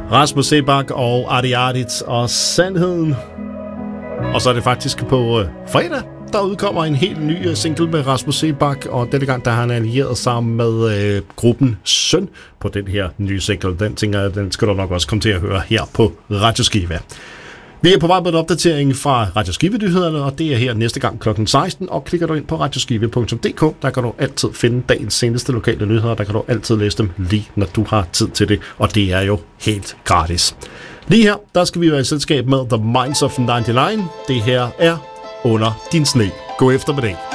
Rasmus Seebach og Adi Ardit og Sandheden. Og så er det faktisk på fredag, der udkommer en helt ny single med Rasmus Seebach, og denne gang der har han allieret sammen med gruppen Søn på den her nye single. Den tænker jeg, den skal du nok også komme til at høre her på Radio Skive. Vi er på vej med en opdatering fra Radio Skive-nyhederne, og det er her næste gang kl. 16, og klikker du ind på radioskive.dk, der kan du altid finde dagens seneste lokale nyheder, der kan du altid læse dem lige, når du har tid til det, og det er jo helt gratis. Lige her, der skal vi være i selskab med The Minds of 99. Det her er Under din sne. God efter med det.